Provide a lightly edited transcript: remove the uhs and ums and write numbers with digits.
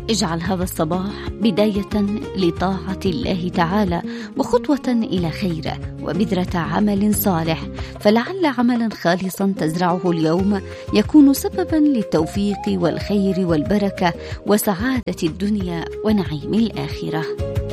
اجعل هذا الصباح بداية لطاعة الله تعالى وخطوة إلى خيره وبذرة عمل صالح، فلعل عملا خالصا تزرعه اليوم يكون سببا للتوفيق والخير والبركة وسعادة الدنيا ونعيم الآخرة.